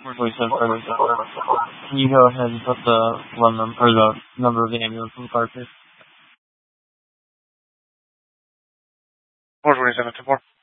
427 further. Can you go ahead and put the number of the ambulance in the car, please? 427 to 4.